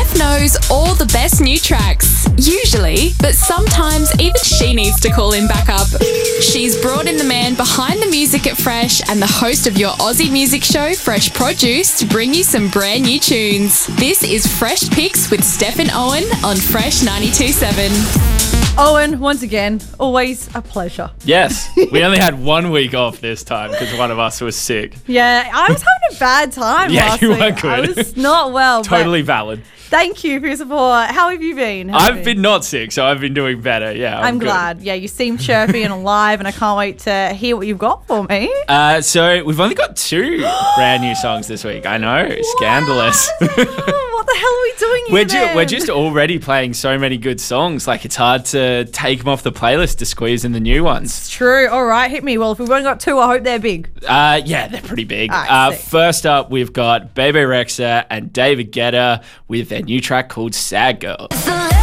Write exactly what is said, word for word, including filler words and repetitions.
Steph knows all the best new tracks, usually, but sometimes even she needs to call in backup. She's brought in the man behind the music at Fresh and the host of your Aussie music show, Fresh Produce, to bring you some brand new tunes. This is Fresh Picks with Steph and Owen on Fresh ninety-two point seven. Owen, once again, always a pleasure. Yes, we only had one week off this time because one of us was sick. Yeah, I was having a bad time Yeah, last you week. weren't good. I was not well. but Totally valid. Thank you for your support. How have you been? How have I've you been not sick, so I've been doing better. Yeah, I'm, I'm good. glad. Yeah, you seem chirpy and alive, and I can't wait to hear what you've got for me. Uh, so we've only got two brand new songs this week. I know, scandalous. What the hell are we doing here? We're, ju- then? we're just already playing so many good songs. Like, it's hard to take them off the playlist to squeeze in the new ones. It's true. All right, hit me. Well, if we've only got two, I hope they're big. Uh, yeah, they're pretty big. Alright, uh, sick. first up, we've got Bebe Rexha and David Guetta with their new track called Sad Girl.